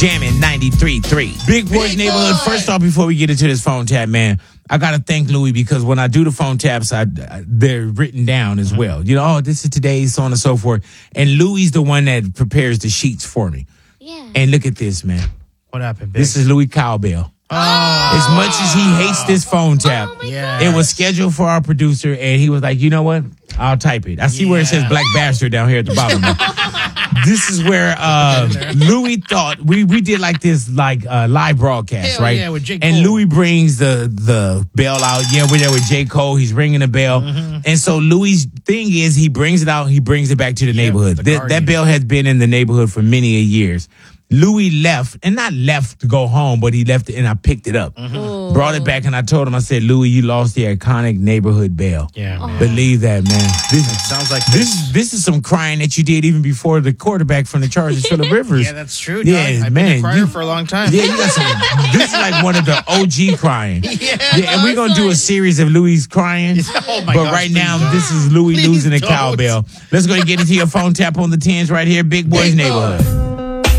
Jamming 93.3. Big Boys Neighborhood. First off, before we get into this phone tap, man, I got to thank Louis because when I do the phone taps, they're written down as well. You know, this is today's, so on and so forth. And Louis the one that prepares the sheets for me. Yeah. And look at this, man. What happened, Big? This is Louis Cowbell. As much as he hates this phone tap, it was scheduled for our producer, and he was like, you know what? I'll type it. I see where it says Black Bastard down here at the bottom. This is where Louis thought we did like this live broadcast, Hell right? yeah, with J. Cole. And Louis brings the bell out. Yeah, we're there with J. Cole. He's ringing the bell. And so Louis' thing is he brings it out, he brings it back to the neighborhood. That bell has been in the neighborhood for many a years. Louis left, and not left to go home, but he left it, and I picked it up. Brought it back, and I told him, I said, Louis, you lost the iconic neighborhood bell. Yeah, man. Believe that, man. This sounds like this is some crying that you did even before the quarterback from the Chargers, Phillip Rivers. Yeah, that's true, dog. Yeah, I've man, been a crier for a long time. Yeah, you got some. This is like one of the OG crying. Yeah, and we're gonna do a series of Louis crying. Oh my but gosh, right now, please. this is Louis Please losing a don't. cowbell. Let's go and get into your phone tap on the 10s right here, Big Boys Neighborhood.